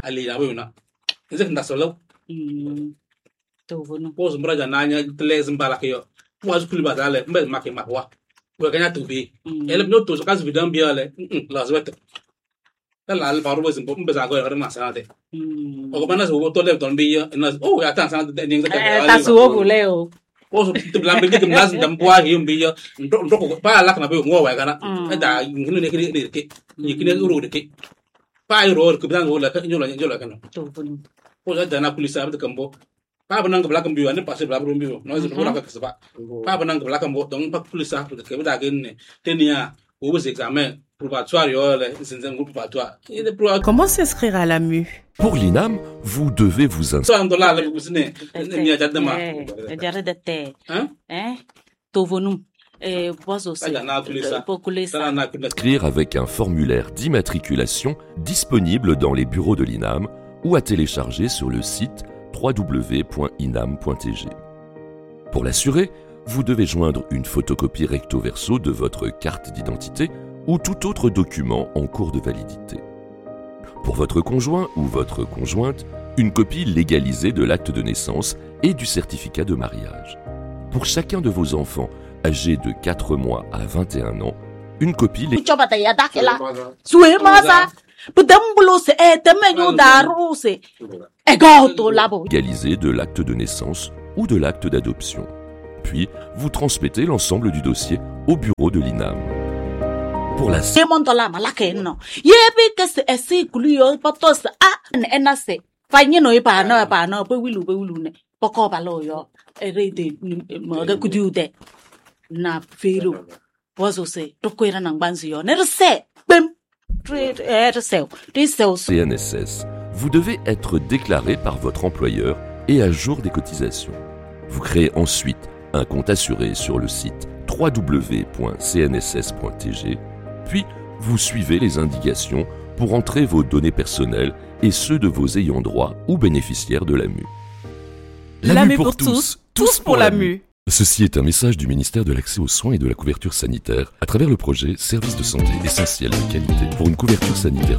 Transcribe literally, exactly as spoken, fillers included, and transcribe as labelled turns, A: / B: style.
A: ali ya wena ezek ndasolo
B: mm to vono
A: pos mbraja nanya tles mbala ke yo was kulba dale mbel make makwa we kanya to be ele no to kazu vidam biale la zwet la al paru wes mbom beza go re masate
B: mm
A: o bana so to le don bi yo na o ya tan san de ninga
B: ta suo buleo
A: pos to lambe dik mlas ndam bwa hi mbi yo ndo ndo ko pa la kana be ngo wa kana da ngino ne kini ne ke ni kini uru de ke pa ro ko bidan wala ka nyola nyola kana
B: to vono
A: pos da na police abde kambo pa banang ke belakang biu ane pasti belakang biu no itu orang ke sebab pa banang ke belakang bo dong pa police ah ke beda gini tenia ubus examen probatoire yo le sinzen groupe probatoire.
C: Comment s'inscrire à l'A M U?
D: Pour l'I N A M, vous devez vous inscrire.
A: cent dollars le busne ni aja dema
B: jare de te hein hein to vono et bozo c'est
D: inscrire avec un formulaire d'immatriculation disponible dans les bureaux de l'I N A M ou à télécharger sur le site w w w point inam point t g. Pour l'assurer, vous devez joindre une photocopie recto verso de votre carte d'identité ou tout autre document en cours de validité. Pour votre conjoint ou votre conjointe, une copie légalisée de l'acte de naissance et du certificat de mariage. Pour chacun de vos enfants âgés de quatre mois à vingt et un ans, une copie légalisée de l'acte de naissance ou de l'acte d'adoption. Puis, vous transmettez l'ensemble du dossier au bureau de l'I N A M. Pour la C N S S, vous devez être déclaré par votre employeur et à jour des cotisations. Vous créez ensuite un compte assuré sur le site w w w point c n s s point t g, puis vous suivez les indications pour entrer vos données personnelles et ceux de vos ayants droit ou bénéficiaires de l'A M U.
C: L'A M U pour tous, tous pour l'A M U.
D: Ceci est un message du ministère de l'Accès aux soins et de la couverture sanitaire à travers le projet Services de santé essentiels de qualité pour une couverture sanitaire